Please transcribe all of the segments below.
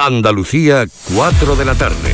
Andalucía, 4 de la tarde.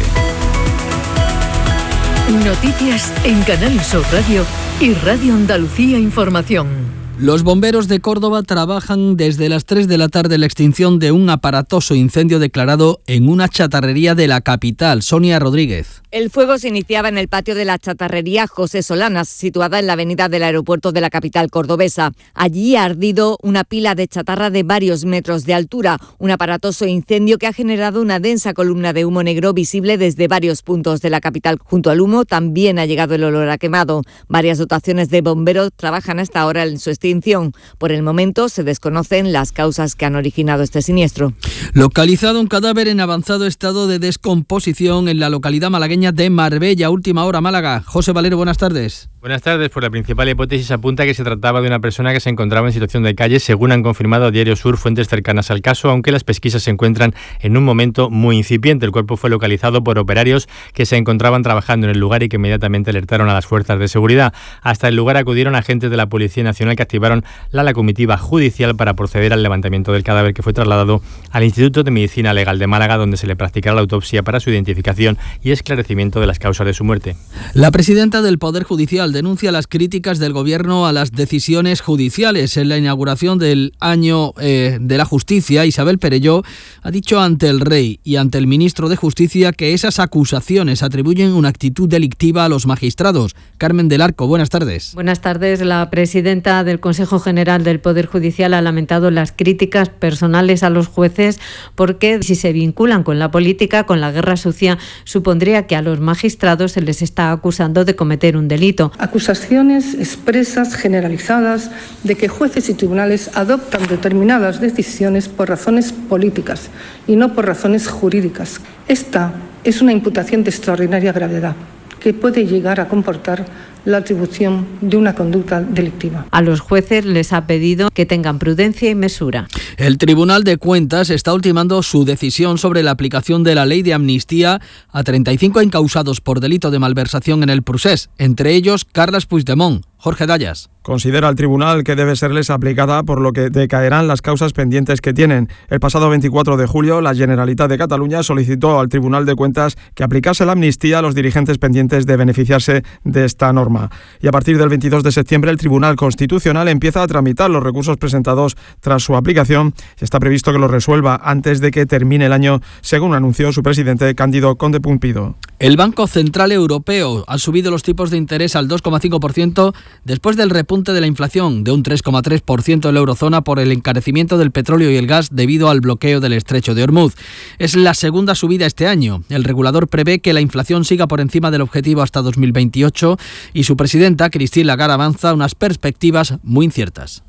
Noticias en Canal Sur Radio y Radio Andalucía Información. Los bomberos de Córdoba trabajan desde las 3 de la tarde en la extinción de un aparatoso incendio declarado en una chatarrería de la capital. Sonia Rodríguez. El fuego se iniciaba en el patio de la chatarrería José Solanas, situada en la avenida del aeropuerto de la capital cordobesa. Allí ha ardido una pila de chatarra de varios metros de altura, un aparatoso incendio que ha generado una densa columna de humo negro visible desde varios puntos de la capital. Junto al humo también ha llegado el olor a quemado. Varias dotaciones de bomberos trabajan hasta ahora en su extinción. Por el momento se desconocen las causas que han originado este siniestro. Localizado un cadáver en avanzado estado de descomposición en la localidad malagueña de Marbella. Última hora, Málaga. José Valero, buenas tardes. Buenas tardes. Pues la principal hipótesis apunta que se trataba de una persona que se encontraba en situación de calle, según han confirmado a Diario Sur fuentes cercanas al caso, aunque las pesquisas se encuentran en un momento muy incipiente. El cuerpo fue localizado por operarios que se encontraban trabajando en el lugar y que inmediatamente alertaron a las fuerzas de seguridad. Hasta el lugar acudieron agentes de la Policía Nacional que activaron la comitiva judicial para proceder al levantamiento del cadáver, que fue trasladado al Instituto de Medicina Legal de Málaga, donde se le practicará la autopsia para su identificación y esclarecimiento de las causas de su muerte. La presidenta del Poder Judicial denuncia las críticas del Gobierno a las decisiones judiciales. En la inauguración del año de la Justicia, Isabel Perelló ha dicho ante el Rey y ante el ministro de Justicia que esas acusaciones atribuyen una actitud delictiva a los magistrados. Carmen del Arco, buenas tardes. Buenas tardes. La presidenta del Consejo General del Poder Judicial ha lamentado las críticas personales a los jueces porque si se vinculan con la política, con la guerra sucia, supondría que a los magistrados se les está acusando de cometer un delito. Acusaciones expresas, generalizadas, de que jueces y tribunales adoptan determinadas decisiones por razones políticas y no por razones jurídicas. Esta es una imputación de extraordinaria gravedad que puede llegar a comportar la atribución de una conducta delictiva. A los jueces les ha pedido que tengan prudencia y mesura. El Tribunal de Cuentas está ultimando su decisión sobre la aplicación de la ley de amnistía a 35 encausados por delito de malversación en el procés, entre ellos Carles Puigdemont. Jorge Dallas. Considera el tribunal que debe serles aplicada, por lo que decaerán las causas pendientes que tienen. El pasado 24 de julio, la Generalitat de Cataluña solicitó al Tribunal de Cuentas que aplicase la amnistía a los dirigentes pendientes de beneficiarse de esta norma. Y a partir del 22 de septiembre, el Tribunal Constitucional empieza a tramitar los recursos presentados tras su aplicación y está previsto que los resuelva antes de que termine el año, según anunció su presidente Cándido Conde Pumpido. El Banco Central Europeo ha subido los tipos de interés al 2,5% después del repunte de la inflación de un 3,3% en la eurozona por el encarecimiento del petróleo y el gas debido al bloqueo del estrecho de Hormuz. Es la segunda subida este año. El regulador prevé que la inflación siga por encima del objetivo hasta 2028 y su presidenta, Christine Lagarde, avanza unas perspectivas muy inciertas.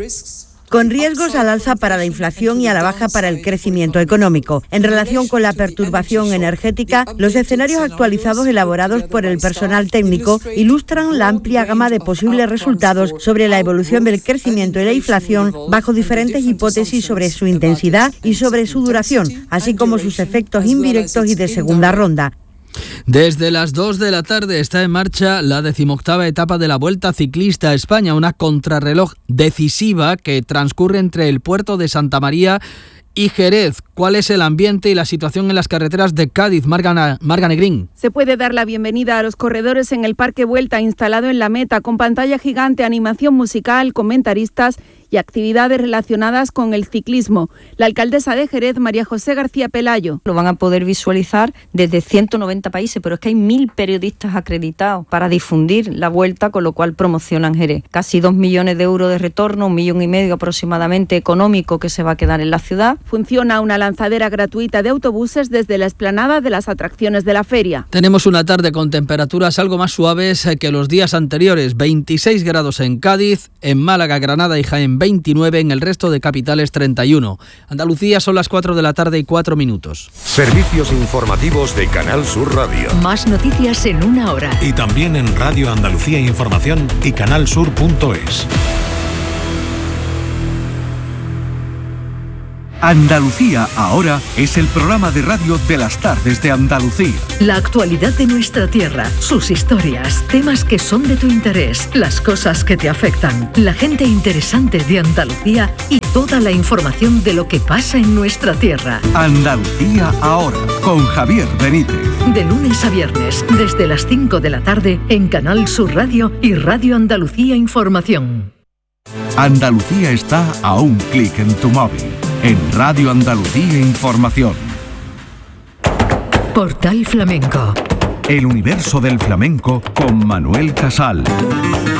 Con riesgos al alza para la inflación y a la baja para el crecimiento económico. En relación con la perturbación energética, los escenarios actualizados elaborados por el personal técnico ilustran la amplia gama de posibles resultados sobre la evolución del crecimiento y la inflación bajo diferentes hipótesis sobre su intensidad y sobre su duración, así como sus efectos indirectos y de segunda ronda. Desde las 2 de la tarde está en marcha la 18ª etapa de la Vuelta Ciclista a España, una contrarreloj decisiva que transcurre entre el puerto de Santa María y Jerez. ¿Cuál es el ambiente y la situación en las carreteras de Cádiz? Marga Negrín. Se puede dar la bienvenida a los corredores en el Parque Vuelta instalado en la meta, con pantalla gigante, animación musical, comentaristas y actividades relacionadas con el ciclismo. La alcaldesa de Jerez, María José García Pelayo. Lo van a poder visualizar desde 190 países, pero es que hay 1.000 periodistas acreditados para difundir la vuelta, con lo cual promocionan Jerez. Casi 2 millones de euros de retorno, 1,5 millones aproximadamente económico que se va a quedar en la ciudad. Funciona una lanzadera gratuita de autobuses desde la explanada de las atracciones de la feria. Tenemos una tarde con temperaturas algo más suaves que los días anteriores. 26 grados en Cádiz, en Málaga, Granada y Jaén 29, en el resto de capitales 31. Andalucía son las 4 de la tarde y 4 minutos. Servicios informativos de Canal Sur Radio. Más noticias en una hora. Y también en Radio Andalucía Información y canalsur.es. Andalucía Ahora es el programa de radio de las tardes de Andalucía. La actualidad de nuestra tierra, sus historias, temas que son de tu interés, las cosas que te afectan, la gente interesante de Andalucía y toda la información de lo que pasa en nuestra tierra. Andalucía Ahora, con Javier Benítez. De lunes a viernes, desde las 5 de la tarde, en Canal Sur Radio y Radio Andalucía Información. Andalucía está a un clic en tu móvil. En Radio Andalucía Información. Portal Flamenco. El universo del flamenco con Manuel Casal.